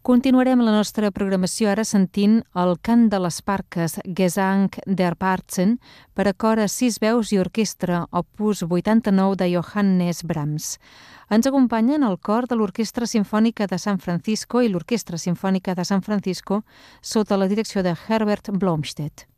Continuarem la nostra programació ara sentint el cant de les parques Gesang der Parzen per a cor a 6 veus i orquestra, opus 89 de Johannes Brahms. Ens acompanyen el cor de l'Orquestra Simfònica de San Francisco i l'Orquestra Simfònica de San Francisco sota la direcció de Herbert Blomstedt.